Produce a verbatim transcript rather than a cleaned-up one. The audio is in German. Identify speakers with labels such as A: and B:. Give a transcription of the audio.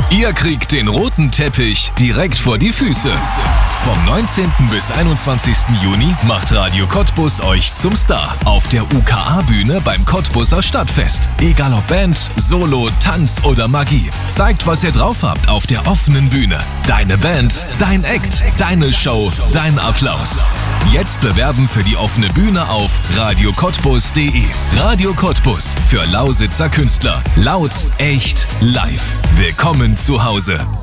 A: Ihr kriegt den roten Teppich direkt vor die Füße. Vom neunzehnten bis einundzwanzigsten Juni macht Radio Cottbus euch zum Star auf der U K A-Bühne beim Cottbuser Stadtfest. Egal ob Band, Solo, Tanz oder Magie. Zeigt, was ihr drauf habt auf der offenen Bühne. Deine Band, dein Act, deine Show, dein Applaus. Jetzt bewerben für die offene Bühne auf radio cottbus punkt de. Radio Cottbus für Lausitzer Künstler. Laut, echt, live. Willkommen zu Hause.